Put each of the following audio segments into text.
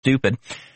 stupid.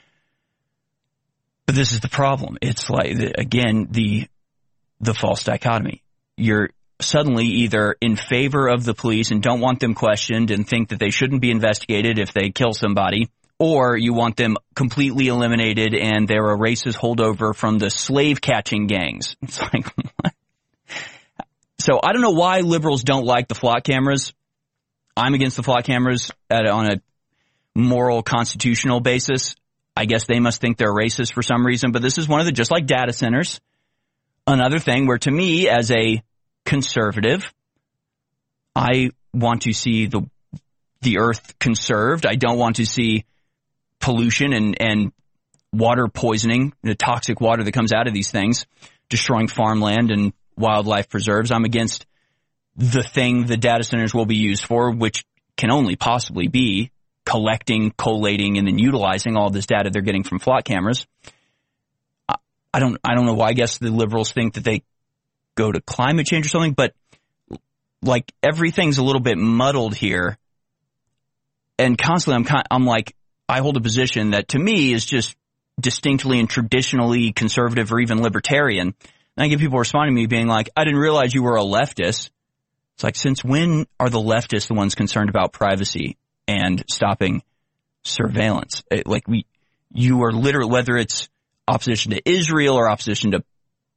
But this is the problem. It's like, again, the false dichotomy. You're suddenly either in favor of the police and don't want them questioned and think that they shouldn't be investigated if they kill somebody, or you want them completely eliminated and they're a racist holdover from the slave-catching gangs. It's like, what? So I don't know why liberals don't like the flock cameras. I'm against the flock cameras on a moral, constitutional basis. I guess they must think they're racist for some reason, but this is one of the, just like data centers, another thing where, to me, as a conservative, I want to see the earth conserved. I don't want to see pollution and water poisoning, the toxic water that comes out of these things, destroying farmland and wildlife preserves. I'm against the thing the data centers will be used for, which can only possibly be collecting, collating, and then utilizing all this data they're getting from flock cameras. I don't know why. I guess the liberals think that they go to climate change or something, but like everything's a little bit muddled here. And constantly I'm like, I hold a position that to me is just distinctly and traditionally conservative or even libertarian. And I get people responding to me being like, I didn't realize you were a leftist. It's like, since when are the leftists the ones concerned about privacy and stopping surveillance? You are literally, whether it's opposition to Israel or opposition to,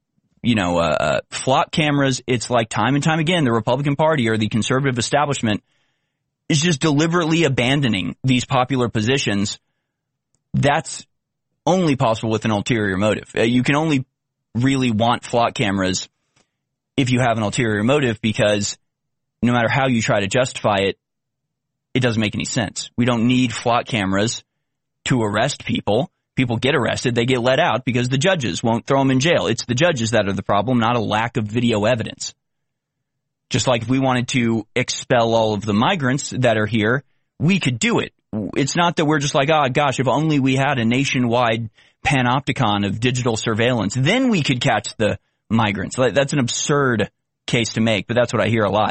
flock cameras, it's like time and time again, the Republican Party or the conservative establishment is just deliberately abandoning these popular positions. That's only possible with an ulterior motive. You can only really want flock cameras if you have an ulterior motive, because no matter how you try to justify it, it doesn't make any sense. We don't need flock cameras to arrest people. People get arrested, they get let out because the judges won't throw them in jail. It's the judges that are the problem, not a lack of video evidence. Just like if we wanted to expel all of the migrants that are here, we could do it. It's not that we're just like, oh gosh, if only we had a nationwide panopticon of digital surveillance, then we could catch the migrants. That's an absurd case to make, but that's what I hear a lot.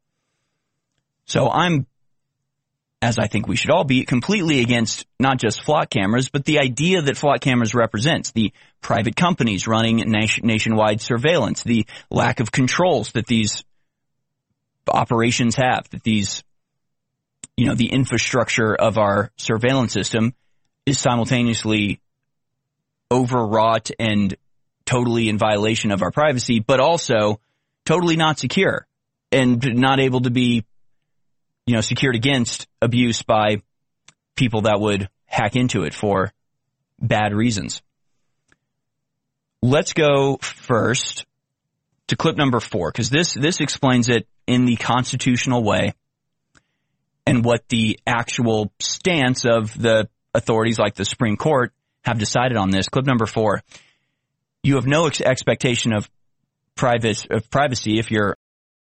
So I'm, as I think we should all be, completely against not just flock cameras, but the idea that flock cameras represents, the private companies running nationwide surveillance, the lack of controls that these operations have, that these, the infrastructure of our surveillance system is simultaneously overwrought and totally in violation of our privacy, but also totally not secure and not able to be secured against abuse by people that would hack into it for bad reasons. Let's go first to clip number 4, because this explains it in the constitutional way and what the actual stance of the authorities like the Supreme Court have decided on this. Clip number 4. You have no expectation of privacy if you're